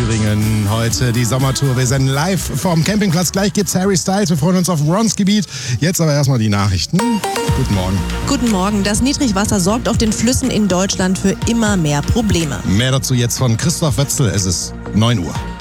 Thüringen. Heute die Sommertour. Wir sind live vom Campingplatz. Gleich gibt's Harry Styles. Wir freuen uns auf Rons Gebiet. Jetzt aber erstmal die Nachrichten. Guten Morgen. Guten Morgen. Das Niedrigwasser sorgt auf den Flüssen in Deutschland für immer mehr Probleme. Mehr dazu jetzt von Christoph Wetzel. Es ist 9 Uhr.